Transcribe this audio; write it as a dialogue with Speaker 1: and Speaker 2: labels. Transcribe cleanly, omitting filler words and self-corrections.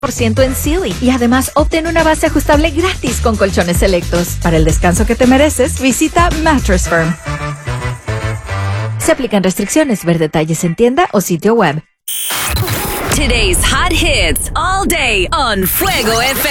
Speaker 1: ciento en Sealy. Y además, obtén una base ajustable gratis con colchones selectos. Para el descanso que te mereces, visita Mattress Firm. Se aplican restricciones. Ver detalles en tienda o sitio web.
Speaker 2: Today's hot hits all day on Fuego FM.